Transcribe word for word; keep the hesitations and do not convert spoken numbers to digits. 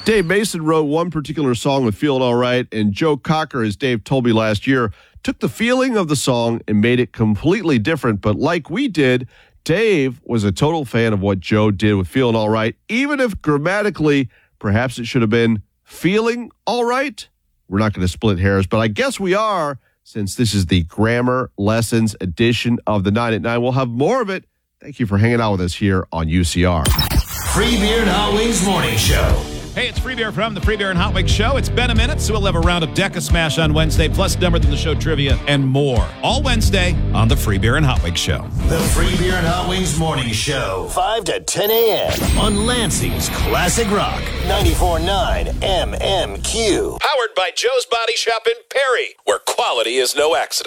Dave Mason wrote one particular song with Feeling All Right, and Joe Cocker, as Dave told me last year, took the feeling of the song and made it completely different. But like we did, Dave was a total fan of what Joe did with Feeling All Right, even if grammatically, perhaps it should have been Feeling All Right. We're not going to split hairs, but I guess we are, since this is the Grammar Lessons edition of the nine at nine. We'll have more of it. Thank you for hanging out with us here on U C R. Free Beer and Hot Wings Morning Show. Hey, it's Free Beer from the Free Beer and Hot Wings Show. It's been a minute, so we'll have a round of Deca Smash on Wednesday, plus Dumber Than the Show trivia and more. All Wednesday on the Free Beer and Hot Wings Show. The Free Beer and Hot Wings Morning Show. five to ten a.m. on Lansing's Classic Rock. ninety-four point nine M M Q. Powered by Joe's Body Shop in Perry, where quality is no accident.